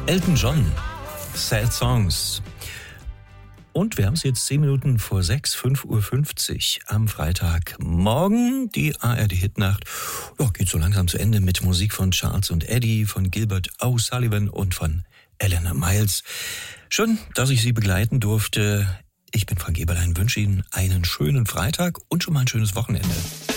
Elton John, Sad Songs. Und wir haben es jetzt 10 Minuten vor 6, 5:50 Uhr am Freitagmorgen. Die ARD-Hitnacht geht so langsam zu Ende mit Musik von Charles und Eddie, von Gilbert O'Sullivan und von Eleanor Miles. Schön, dass ich Sie begleiten durfte. Ich bin Frank Eberlein, wünsche Ihnen einen schönen Freitag und schon mal ein schönes Wochenende.